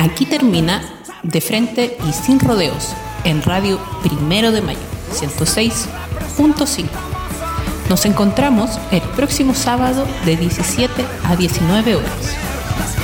Aquí termina De Frente y Sin Rodeos en Radio 1 de Mayo 106.5. Nos encontramos el próximo sábado de 17 a 19 horas.